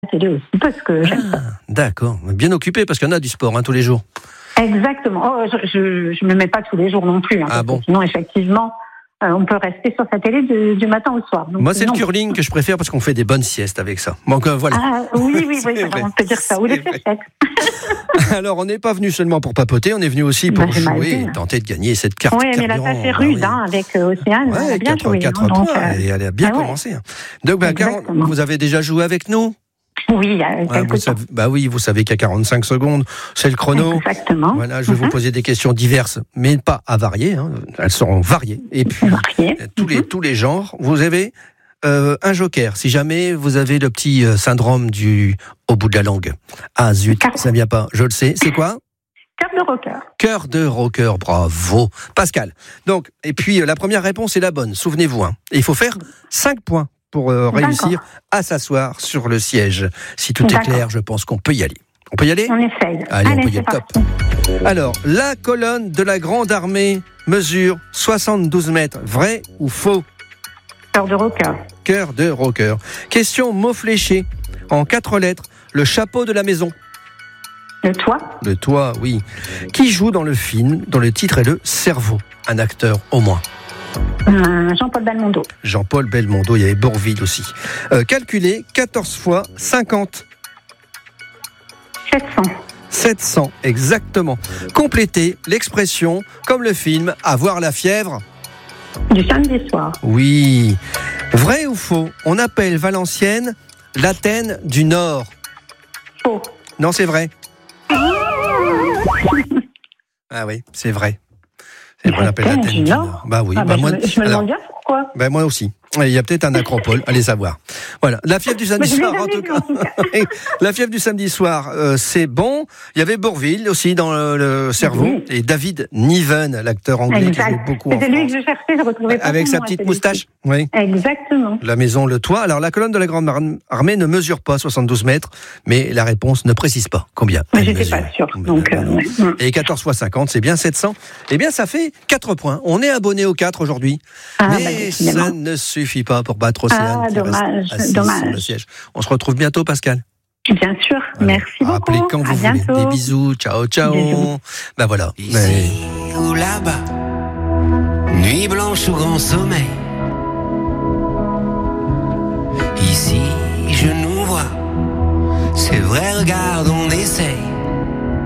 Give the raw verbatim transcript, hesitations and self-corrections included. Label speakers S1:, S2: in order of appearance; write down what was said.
S1: télé aussi, parce que j'aime
S2: ah,
S1: ça.
S2: D'accord, bien occupé, parce qu'il y en a du sport hein, tous les jours.
S1: Exactement. Oh, je ne me mets pas tous les jours non plus. Hein,
S2: ah bon.
S1: Sinon, effectivement, euh, on peut rester sur sa télé de, du matin au soir. Donc,
S2: moi, c'est
S1: non.
S2: le curling que je préfère parce qu'on fait des bonnes siestes avec ça. Donc euh, voilà.
S1: Ah, oui, oui, oui, on peut dire ça. Ou les fléchettes.
S2: Alors, on n'est pas venu seulement pour papoter, on est venu aussi pour bah, jouer et tenter de gagner cette carte.
S1: Oui, mais là, ça fait rude bah, oui. hein, avec euh, Océane.
S2: Ouais,
S1: elle a bien
S2: quatre,
S1: joué.
S2: quatre
S1: hein,
S2: points,
S1: donc, euh...
S2: et elle a bien ah, commencé. Ouais. Donc, bah, Caron, vous avez déjà joué avec nous ?
S1: Oui, il y a quelques
S2: ouais, vous savez, bah oui, vous savez qu'à quarante-cinq secondes, c'est le chrono.
S1: Exactement.
S2: Voilà, je vais mm-hmm. vous poser des questions diverses, mais pas avariées. Hein. Elles seront variées. Et puis,
S1: variées.
S2: tous les, mm-hmm. tous les genres. Vous avez euh, un joker. Si jamais vous avez le petit euh, syndrome du au bout de la langue. Ah zut, Car... ça vient pas. Je le sais. C'est quoi ?
S1: Cœur de rocker.
S2: Cœur de rocker, bravo. Pascal. Donc, et puis, euh, la première réponse est la bonne. Souvenez-vous. Hein. Et il faut faire cinq points. Pour euh, réussir D'accord. à s'asseoir sur le siège. Si tout D'accord. est clair, je pense qu'on peut y aller. On peut y aller ?
S1: On essaye.
S2: Allez,
S1: Allez
S2: on peut y aller. Top. Alors, la colonne de la Grande Armée mesure soixante-douze mètres. Vrai ou faux ?
S1: Cœur de rocker.
S2: Cœur de rocker. Question mot fléché. En quatre lettres, le chapeau de la maison.
S1: Le toit.
S2: Le toit, oui. Qui joue dans le film, dont le titre est le cerveau ? Un acteur au moins.
S1: Euh, Jean-Paul Belmondo.
S2: Jean-Paul Belmondo, il y avait Bourvil aussi. Euh, calculez quatorze fois cinquante.
S1: sept cents.
S2: sept cents, exactement. Complétez l'expression, comme le film, avoir la fièvre.
S1: Du samedi soir.
S2: Oui. Vrai ou faux ? On appelle Valenciennes l'Athènes du Nord.
S1: Faux.
S2: Non, c'est vrai. Ah oui, c'est vrai. C'est qu'on appelle l'Athènes du Nord. Nord. Bah oui.
S1: Ah
S2: bah
S1: bah
S2: moi,
S1: je me, je me demande bien pourquoi.
S2: Bah moi aussi. Il y a peut-être un acropole, allez savoir. Voilà, la fièvre du samedi soir, en tout, cas. en tout cas. La fièvre du samedi soir, euh, c'est bon. Il y avait Bourvil aussi dans le, le cerveau, oui. Et David Niven, l'acteur anglais exact. Qui joue beaucoup en France.
S1: C'est lui que je cherchais, je retrouvais pas.
S2: Avec sa petite moustache, oui.
S1: Exactement.
S2: La maison, le toit. Alors la colonne de la Grande Armée ne mesure pas soixante-douze mètres, mais la réponse ne précise pas combien.
S1: Mais j'étais mesure. Pas sûre. Donc, euh, ouais.
S2: Et quatorze fois cinquante, c'est bien sept cents. Eh bien, ça fait quatre points. On est abonné aux quatre aujourd'hui,
S1: ah,
S2: mais
S1: bah,
S2: ça ne suffit pas pour battre Océane.
S1: Ah, dommage, dommage.
S2: Sur le siège. On se retrouve bientôt, Pascal.
S1: Bien sûr, voilà. Merci beaucoup.
S2: Appelez quand vous
S1: à
S2: voulez.
S1: Bientôt.
S2: Des bisous, ciao, ciao. Ben bah voilà.
S3: Ici mais... ou là-bas, nuit blanche ou grand sommeil. Ici, je nous vois. C'est vrai, regarde, on essaye.